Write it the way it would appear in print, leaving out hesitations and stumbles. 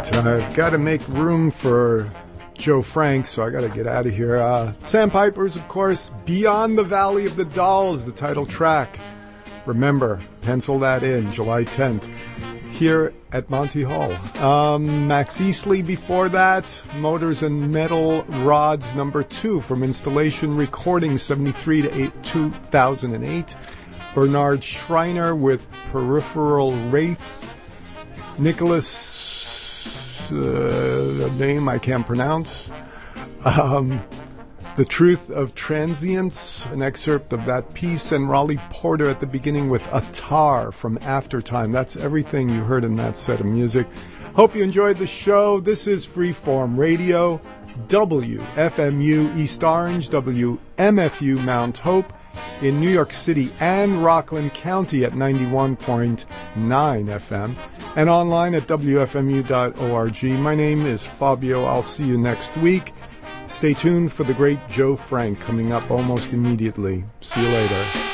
I've got to make room for Joe Frank, so I got to get out of here. Sandpipers, of course, Beyond the Valley of the Dolls, the title track. Remember, pencil that in, July 10th, here at Monty Hall. Max Easley before that, Motors and Metal Rods #2 from Installation Recordings 73 to 2008. Bernard Schreiner with Peripheral Wraiths. Nicholas, a name I can't pronounce. The Truth of Transience, an excerpt of that piece, and Raleigh Porter at the beginning with Attar from Aftertime. That's everything you heard in that set of music. Hope you enjoyed the show. This is Freeform Radio, WFMU East Orange, WMFU Mount Hope in New York City and Rockland County at 91.9 FM and online at WFMU.org. My name is Fabio. I'll see you next week. Stay tuned for the great Joe Frank coming up almost immediately. See you later.